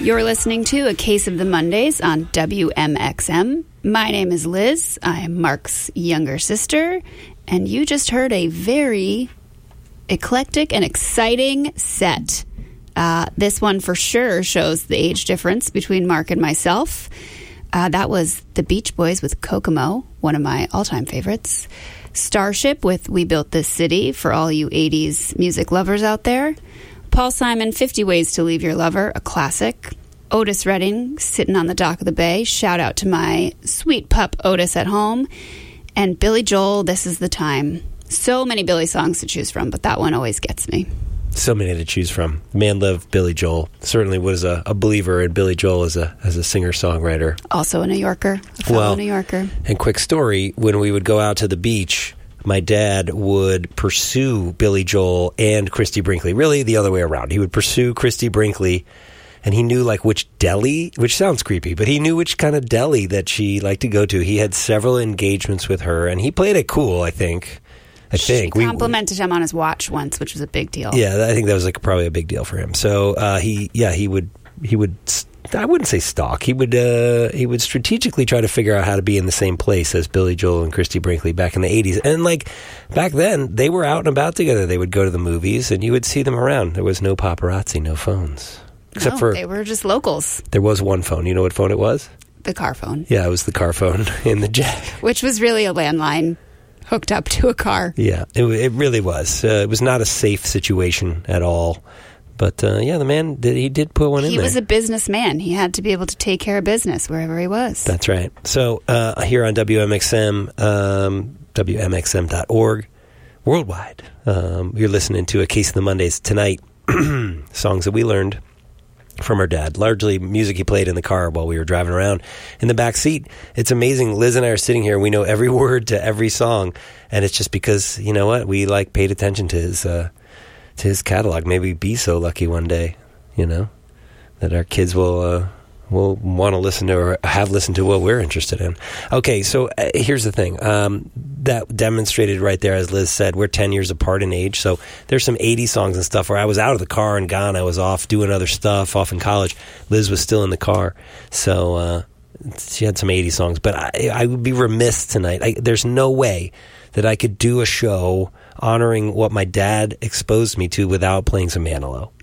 You're listening to A Case of the Mondays on WMXM. My name is Liz. I am Mark's younger sister, and you just heard a very eclectic and exciting set. This one for sure shows the age difference between Mark and myself. That was the Beach Boys with Kokomo, one of my all-time favorites. Starship with We Built This City for all you 80s music lovers out there. Paul Simon, 50 Ways to Leave Your Lover, a classic. Otis Redding, Sitting on the Dock of the Bay. Shout out to my sweet pup Otis at home. And Billy Joel, This Is the Time. So many Billy songs to choose from, but that one always gets me. So many to choose from. Man loved Billy Joel. Certainly was a believer in Billy Joel as a singer-songwriter. Also a New Yorker. A fellow New Yorker. And quick story, when we would go out to the beach, my dad would pursue Billy Joel and Christy Brinkley. Really, the other way around. He would pursue Christy Brinkley, and he knew like which deli, which sounds creepy, but he knew which kind of deli that she liked to go to. He had several engagements with her, and he played it cool, I think. She complimented him on his watch once, which was a big deal. Yeah, I think that was like probably a big deal for him. So he would. I wouldn't say stalk. He would strategically try to figure out how to be in the same place as Billy Joel and Christy Brinkley back in the 80s. And like back then, they were out and about together. They would go to the movies, and you would see them around. There was no paparazzi, no phones. Except for they were just locals. There was one phone. You know what phone it was? The car phone. Yeah, it was the car phone in the jack. Which was really a landline hooked up to a car. Yeah, it really was. It was not a safe situation at all. But, the man, he did put one in there. He was a businessman. He had to be able to take care of business wherever he was. That's right. So here on WMXM, WMXM.org, worldwide, you're listening to A Case of the Mondays tonight. Songs that we learned from our dad. Largely music he played in the car while we were driving around in the back seat. It's amazing. Liz and I are sitting here. We know every word to every song. And it's just because, you know what, we paid attention to his catalog. Maybe be so lucky one day, that our kids will want to listen to or have listened to what we're interested in. Okay, so here's the thing. That demonstrated right there, as Liz said, we're 10 years apart in age, so there's some 80 songs and stuff where I was out of the car and gone. I was off doing other stuff, off in college. Liz was still in the car, so she had some 80 songs. But I would be remiss tonight. There's no way that I could do a show honoring what my dad exposed me to without playing some Manilow.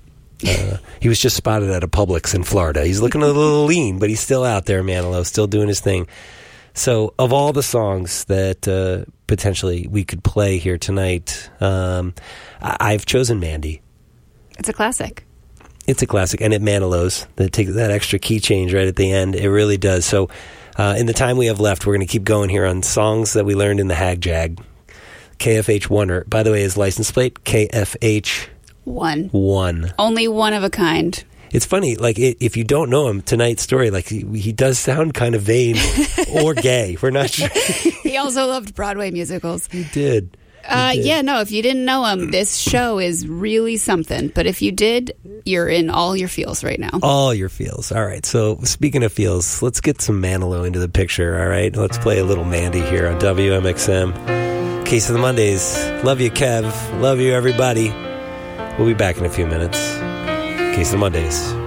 He was just spotted at a Publix in Florida. He's looking a little lean, but he's still out there, Manilow, still doing his thing. So of all the songs that potentially we could play here tonight, I've chosen Mandy. It's a classic. It's a classic, and it Manilow's. That takes that extra key change right at the end. It really does. So in the time we have left, we're going to keep going here on songs that we learned in the Hag Jag. KFH Wonder. By the way, his license plate, KFH One. Only one of a kind. It's funny, if you don't know him, tonight's story, he does sound kind of vain or gay. We're not sure. He also loved Broadway musicals. He did. If you didn't know him, this show is really something. But if you did, you're in all your feels right now. All your feels. All right. So speaking of feels, let's get some Manilow into the picture. All right. Let's play a little Mandy here on WMXM. Case of the Mondays. Love you, Kev. Love you, everybody. We'll be back in a few minutes. Case of the Mondays.